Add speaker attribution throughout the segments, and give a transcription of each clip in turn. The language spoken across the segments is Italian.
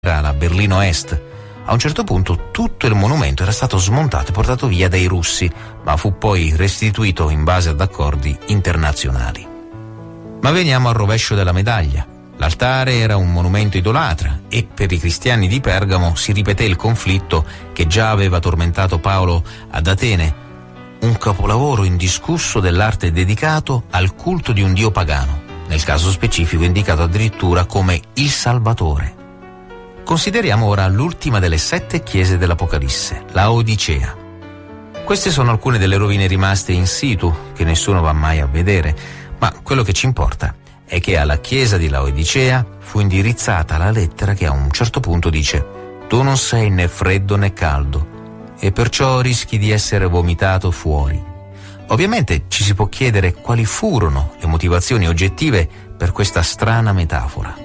Speaker 1: la Berlino Est. A un certo punto tutto il monumento era stato smontato e portato via dai russi, ma fu poi restituito in base ad accordi internazionali. Ma veniamo al rovescio della medaglia. L'altare era un monumento idolatra e per i cristiani di Pergamo si ripeté il conflitto che già aveva tormentato Paolo ad Atene, un capolavoro indiscusso dell'arte dedicato al culto di un dio pagano, nel caso specifico indicato addirittura come il Salvatore. Consideriamo ora l'ultima delle 7 chiese dell'Apocalisse, la Odicea. Queste sono alcune delle rovine rimaste in situ, che nessuno va mai a vedere, ma quello che ci importa è che alla chiesa di Laodicea fu indirizzata la lettera che a un certo punto dice: «Tu non sei né freddo né caldo, e perciò rischi di essere vomitato fuori». Ovviamente ci si può chiedere quali furono le motivazioni oggettive per questa strana metafora.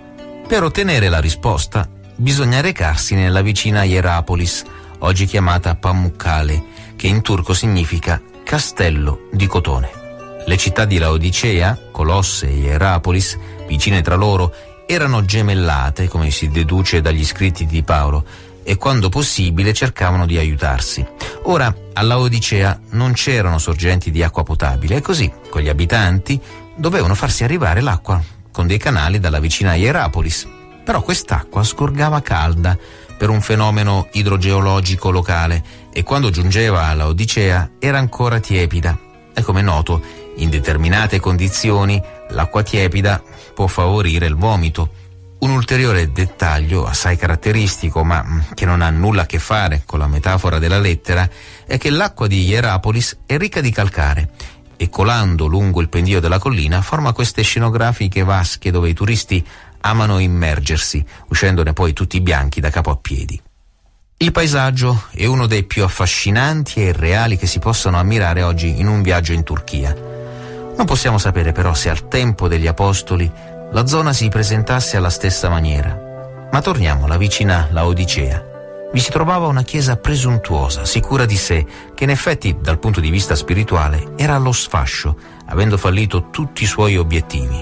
Speaker 1: Per ottenere la risposta bisogna recarsi nella vicina Hierapolis, oggi chiamata Pamukkale, che in turco significa castello di cotone. Le città di Laodicea, Colosse e Hierapolis, vicine tra loro, erano gemellate, come si deduce dagli scritti di Paolo, e quando possibile cercavano di aiutarsi. Ora, a Laodicea non c'erano sorgenti di acqua potabile e così, con gli abitanti, dovevano farsi arrivare l'acqua con dei canali dalla vicina Hierapolis. Però quest'acqua sgorgava calda per un fenomeno idrogeologico locale e quando giungeva a Laodicea era ancora tiepida. E come è noto, in determinate condizioni l'acqua tiepida può favorire il vomito. Un ulteriore dettaglio assai caratteristico, ma che non ha nulla a che fare con la metafora della lettera, è che l'acqua di Hierapolis è ricca di calcare e colando lungo il pendio della collina forma queste scenografiche vasche dove i turisti amano immergersi, uscendone poi tutti bianchi da capo a piedi. Il paesaggio è uno dei più affascinanti e reali che si possano ammirare oggi in un viaggio in Turchia. Non possiamo sapere però se al tempo degli Apostoli la zona si presentasse alla stessa maniera. Ma torniamo alla vicina Laodicea. Vi si trovava una chiesa presuntuosa, sicura di sé, che in effetti dal punto di vista spirituale era allo sfascio, avendo fallito tutti i suoi obiettivi.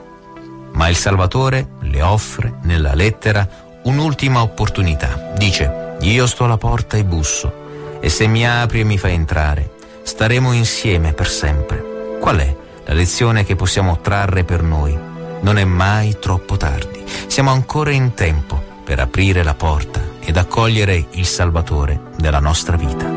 Speaker 1: Ma il Salvatore le offre nella lettera un'ultima opportunità. Dice: «Io sto alla porta e busso, e se mi apri e mi fai entrare, staremo insieme per sempre». Qual è la lezione che possiamo trarre per noi? Non è mai troppo tardi. Siamo ancora in tempo per aprire la porta ed accogliere il Salvatore della nostra vita.